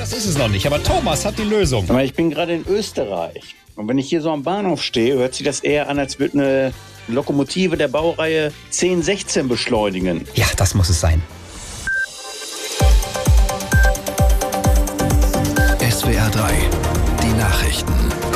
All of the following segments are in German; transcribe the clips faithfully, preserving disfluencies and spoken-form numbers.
Das ist es noch nicht, aber Thomas hat die Lösung. Aber ich bin gerade in Österreich. Und wenn ich hier so am Bahnhof stehe, hört sich das eher an, als würde eine Lokomotive der Baureihe zehn sechzehn beschleunigen. Ja, das muss es sein. S W R drei, die Nachrichten.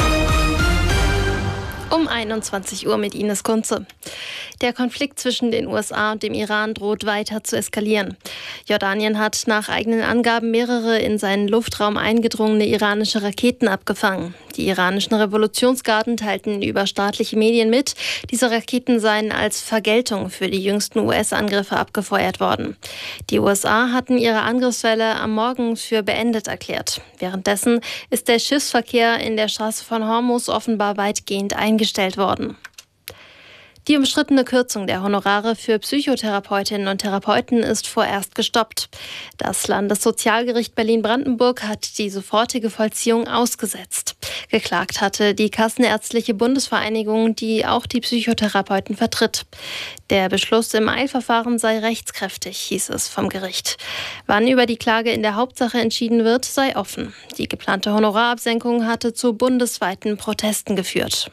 Um einundzwanzig Uhr mit Ines Kunze. Der Konflikt zwischen den U S A und dem Iran droht weiter zu eskalieren. Jordanien hat nach eigenen Angaben mehrere in seinen Luftraum eingedrungene iranische Raketen abgefangen. Die iranischen Revolutionsgarden teilten über staatliche Medien mit, diese Raketen seien als Vergeltung für die jüngsten U S-Angriffe abgefeuert worden. Die U S A hatten ihre Angriffswelle am Morgen für beendet erklärt. Währenddessen ist der Schiffsverkehr in der Straße von Hormuz offenbar weitgehend eingestellt worden. Die umstrittene Kürzung der Honorare für Psychotherapeutinnen und Therapeuten ist vorerst gestoppt. Das Landessozialgericht Berlin-Brandenburg hat die sofortige Vollziehung ausgesetzt. Geklagt hatte die Kassenärztliche Bundesvereinigung, die auch die Psychotherapeuten vertritt. Der Beschluss im Eilverfahren sei rechtskräftig, hieß es vom Gericht. Wann über die Klage in der Hauptsache entschieden wird, sei offen. Die geplante Honorarabsenkung hatte zu bundesweiten Protesten geführt.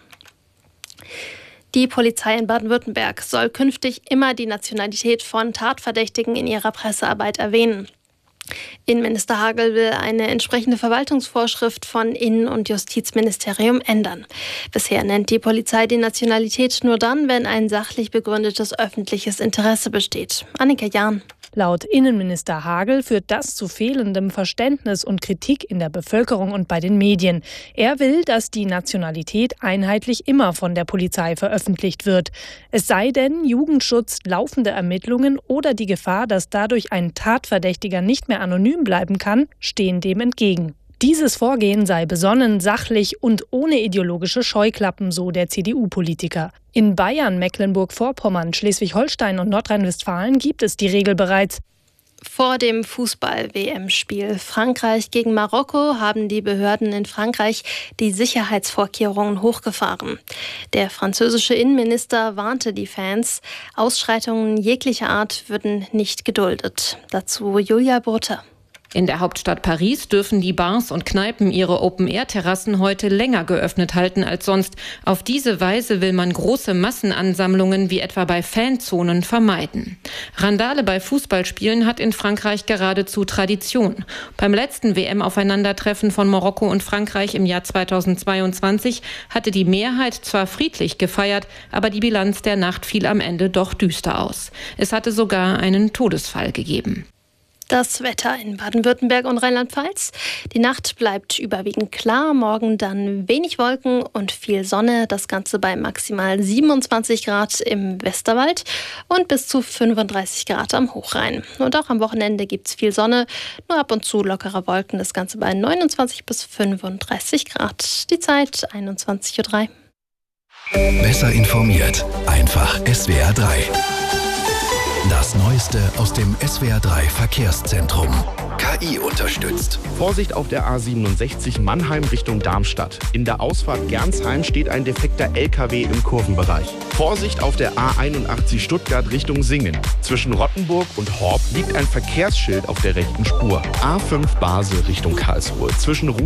Die Polizei in Baden-Württemberg soll künftig immer die Nationalität von Tatverdächtigen in ihrer Pressearbeit erwähnen. Innenminister Hagel will eine entsprechende Verwaltungsvorschrift von Innen- und Justizministerium ändern. Bisher nennt die Polizei die Nationalität nur dann, wenn ein sachlich begründetes öffentliches Interesse besteht. Annika Jahn. Laut Innenminister Hagel führt das zu fehlendem Verständnis und Kritik in der Bevölkerung und bei den Medien. Er will, dass die Nationalität einheitlich immer von der Polizei veröffentlicht wird. Es sei denn, Jugendschutz, laufende Ermittlungen oder die Gefahr, dass dadurch ein Tatverdächtiger nicht mehr anonym bleiben kann, stehen dem entgegen. Dieses Vorgehen sei besonnen, sachlich und ohne ideologische Scheuklappen, so der C D U-Politiker. In Bayern, Mecklenburg-Vorpommern, Schleswig-Holstein und Nordrhein-Westfalen gibt es die Regel bereits. Vor dem Fußball-W M-Spiel Frankreich gegen Marokko haben die Behörden in Frankreich die Sicherheitsvorkehrungen hochgefahren. Der französische Innenminister warnte die Fans, Ausschreitungen jeglicher Art würden nicht geduldet. Dazu Julia Brutte. In der Hauptstadt Paris dürfen die Bars und Kneipen ihre Open-Air-Terrassen heute länger geöffnet halten als sonst. Auf diese Weise will man große Massenansammlungen wie etwa bei Fanzonen vermeiden. Randale bei Fußballspielen hat in Frankreich geradezu Tradition. Beim letzten W M-Aufeinandertreffen von Marokko und Frankreich im Jahr zweitausendzweiundzwanzig hatte die Mehrheit zwar friedlich gefeiert, aber die Bilanz der Nacht fiel am Ende doch düster aus. Es hatte sogar einen Todesfall gegeben. Das Wetter in Baden-Württemberg und Rheinland-Pfalz. Die Nacht bleibt überwiegend klar, morgen dann wenig Wolken und viel Sonne. Das Ganze bei maximal siebenundzwanzig Grad im Westerwald und bis zu fünfunddreißig Grad am Hochrhein. Und auch am Wochenende gibt es viel Sonne, nur ab und zu lockere Wolken. Das Ganze bei neunundzwanzig bis fünfunddreißig Grad. Die Zeit einundzwanzig Uhr drei. Besser informiert, einfach S W R drei. Das Neueste aus dem S W R drei Verkehrszentrum. K I unterstützt. Vorsicht auf der A siebenundsechzig Mannheim Richtung Darmstadt. In der Ausfahrt Gernsheim steht ein defekter L K W im Kurvenbereich. Vorsicht auf der A einundachtzig Stuttgart Richtung Singen. Zwischen Rottenburg und Horb liegt ein Verkehrsschild auf der rechten Spur. A fünf Basel Richtung Karlsruhe. Zwischen